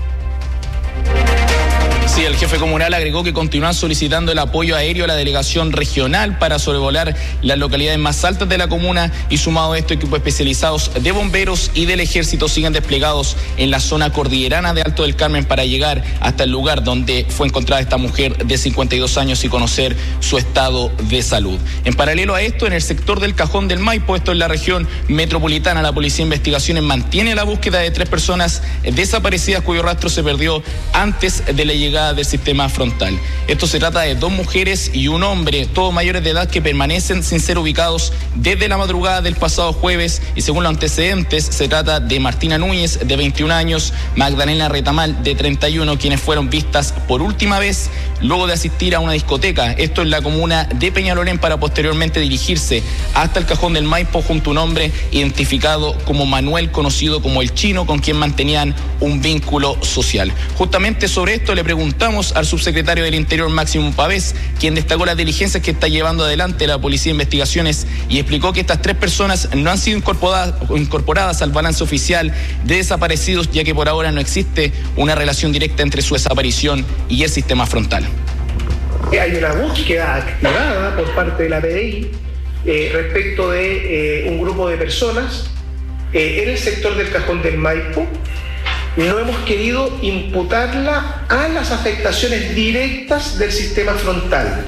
Sí, el jefe comunal agregó que continúan solicitando el apoyo aéreo a la delegación regional para sobrevolar las localidades más altas de la comuna, y sumado a esto, equipos especializados de bomberos y del ejército siguen desplegados en la zona cordillerana de Alto del Carmen para llegar hasta el lugar donde fue encontrada esta mujer de cincuenta y dos años y conocer su estado de salud. En paralelo a esto, en el sector del Cajón del Maipo, esto en la región metropolitana, la Policía de Investigaciones mantiene la búsqueda de tres personas desaparecidas cuyo rastro se perdió antes de la llegada del sistema frontal. Esto se trata de dos mujeres y un hombre, todos mayores de edad, que permanecen sin ser ubicados desde la madrugada del pasado jueves, y según los antecedentes se trata de Martina Núñez, de veintiún años, Magdalena Retamal, de treinta y uno, quienes fueron vistas por última vez luego de asistir a una discoteca, esto en la comuna de Peñalolén, para posteriormente dirigirse hasta el Cajón del Maipo junto a un hombre identificado como Manuel, conocido como el Chino, con quien mantenían un vínculo social. Justamente sobre esto le preguntamos al subsecretario del Interior, Máximo Pavés, quien destacó las diligencias que está llevando adelante la Policía de Investigaciones y explicó que estas tres personas no han sido incorporadas, incorporadas al balance oficial de desaparecidos, ya que por ahora no existe una relación directa entre su desaparición y el sistema frontal. Hay una búsqueda activada por parte de la P D I eh, respecto de eh, un grupo de personas eh, en el sector del Cajón del Maipo. No hemos querido imputarla a las afectaciones directas del sistema frontal.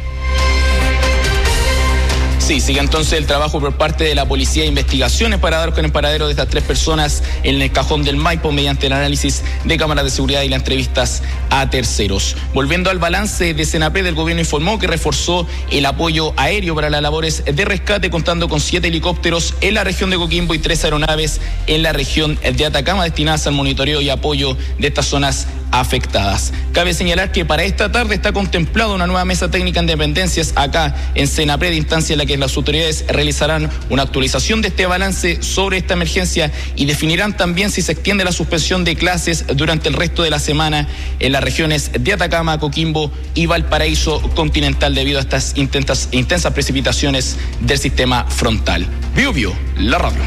Sí, sigue entonces el trabajo por parte de la Policía de Investigaciones para dar con el paradero de estas tres personas en el Cajón del Maipo mediante el análisis de cámaras de seguridad y las entrevistas a terceros. Volviendo al balance de Senapred, el gobierno informó que reforzó el apoyo aéreo para las labores de rescate, contando con siete helicópteros en la región de Coquimbo y tres aeronaves en la región de Atacama destinadas al monitoreo y apoyo de estas zonas afectadas. Cabe señalar que para esta tarde está contemplada una nueva mesa técnica en dependencias acá en Senapred, instancia en la que las autoridades realizarán una actualización de este balance sobre esta emergencia y definirán también si se extiende la suspensión de clases durante el resto de la semana en las regiones de Atacama, Coquimbo y Valparaíso continental debido a estas intensas, intensas precipitaciones del sistema frontal. Bio Bio, la radio.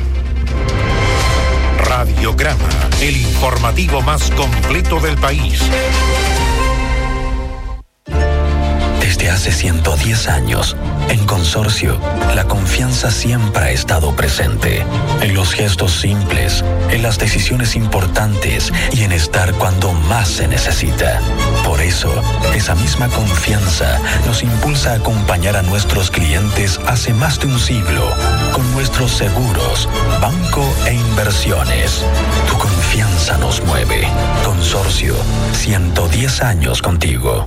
Radiograma, el informativo más completo del país. Desde hace ciento diez años, en Consorcio, la confianza siempre ha estado presente. En los gestos simples, en las decisiones importantes y en estar cuando más se necesita. Por eso, esa misma confianza nos impulsa a acompañar a nuestros clientes hace más de un siglo con nuestros seguros, banco e inversiones. Tu confianza nos mueve. Consorcio, ciento diez años contigo.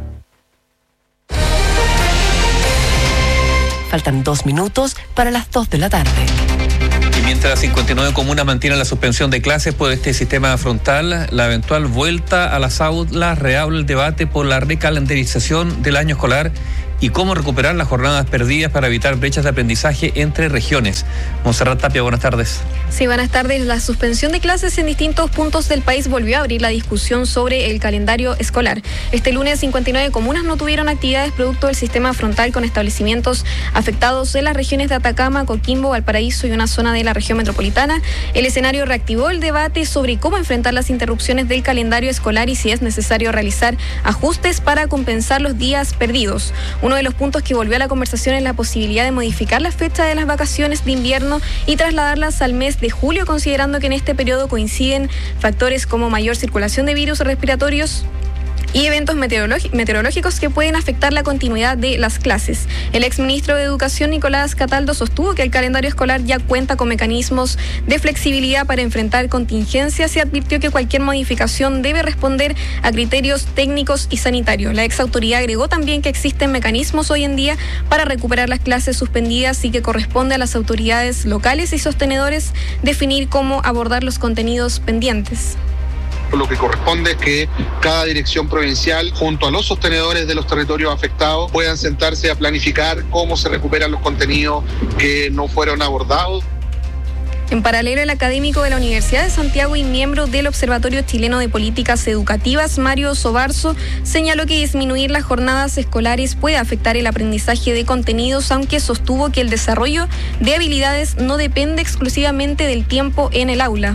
Faltan dos minutos para las dos de la tarde. Y mientras las cincuenta y nueve comunas mantienen la suspensión de clases por este sistema frontal, la eventual vuelta a las aulas reabre el debate por la recalendarización del año escolar y cómo recuperar las jornadas perdidas para evitar brechas de aprendizaje entre regiones. Monserrat Tapia, buenas tardes. Sí, buenas tardes. La suspensión de clases en distintos puntos del país volvió a abrir la discusión sobre el calendario escolar. Este lunes, cincuenta y nueve comunas no tuvieron actividades producto del sistema frontal con establecimientos afectados en las regiones de Atacama, Coquimbo, Valparaíso y una zona de la región metropolitana. El escenario reactivó el debate sobre cómo enfrentar las interrupciones del calendario escolar y si es necesario realizar ajustes para compensar los días perdidos. Uno de los puntos que volvió a la conversación es la posibilidad de modificar la fecha de las vacaciones de invierno y trasladarlas al mes de julio, considerando que en este periodo coinciden factores como mayor circulación de virus respiratorios y eventos meteorológicos que pueden afectar la continuidad de las clases. El exministro de Educación, Nicolás Cataldo, sostuvo que el calendario escolar ya cuenta con mecanismos de flexibilidad para enfrentar contingencias y advirtió que cualquier modificación debe responder a criterios técnicos y sanitarios. La exautoridad agregó también que existen mecanismos hoy en día para recuperar las clases suspendidas y que corresponde a las autoridades locales y sostenedores definir cómo abordar los contenidos pendientes. Lo que corresponde es que cada dirección provincial, junto a los sostenedores de los territorios afectados, puedan sentarse a planificar cómo se recuperan los contenidos que no fueron abordados. En paralelo, el académico de la Universidad de Santiago y miembro del Observatorio Chileno de Políticas Educativas, Mario Sobarzo, señaló que disminuir las jornadas escolares puede afectar el aprendizaje de contenidos, aunque sostuvo que el desarrollo de habilidades no depende exclusivamente del tiempo en el aula.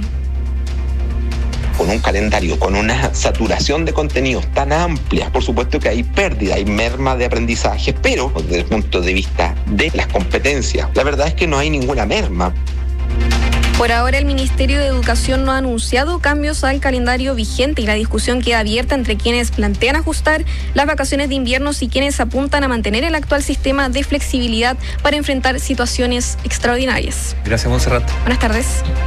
Con un calendario, con una saturación de contenidos tan amplia, por supuesto que hay pérdida, hay merma de aprendizaje, pero desde el punto de vista de las competencias, la verdad es que no hay ninguna merma. Por ahora, el Ministerio de Educación no ha anunciado cambios al calendario vigente y la discusión queda abierta entre quienes plantean ajustar las vacaciones de invierno y quienes apuntan a mantener el actual sistema de flexibilidad para enfrentar situaciones extraordinarias. Gracias, Monserrat. Buenas tardes.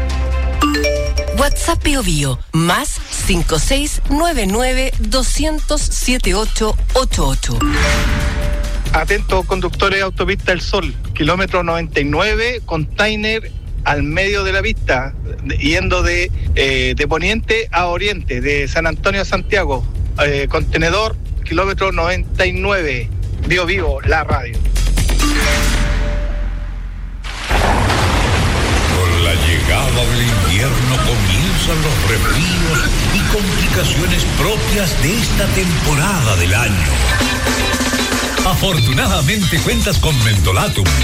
WhatsApp Bio Bio, más cinco seis nueve nueve dos cero cero siete ocho ocho ocho. Atentos conductores de Autopista El Sol, kilómetro noventa y nueve, container al medio de la pista, yendo de, eh, de poniente a oriente, de San Antonio a Santiago, eh, contenedor, kilómetro noventa y nueve, Bio Bio, la radio. La llegada del invierno comienzan los resfríos y complicaciones propias de esta temporada del año. Afortunadamente cuentas con Mentolatum,